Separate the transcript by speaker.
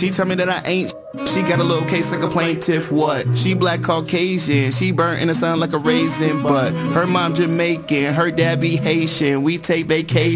Speaker 1: She tell me that I ain't. She got a little case like a plaintiff. What? She black Caucasian. She burnt in the sun like a raisin. But her mom Jamaican. Her dad be Haitian. We take vacation.